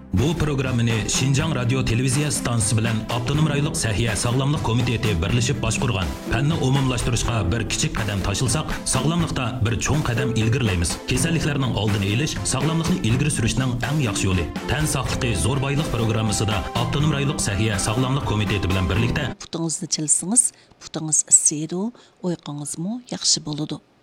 Bu programmani Şinjan Radyo Televiziya stansiyasi bilan Avtonom rayonluq Sahiya Sog'lomlik komiteti birlashib boshqurgan. Fanni umumlashtirishga bir kichik qadam tashilsak, sog'lomlikda bir cho'ng qadam ilgirlaymiz. Kasalliklarning oldini olish, sog'lomlikni ilgari surishning eng yaxshi yo'li. Tan sog'ligi zo'r boylik programmasida Avtonom rayonluq Sahiya Sog'lomlik komiteti bilan birlikda putingizni chilsangiz, putingiz isiydi, uyqungizmi yaxshi bo'ladi.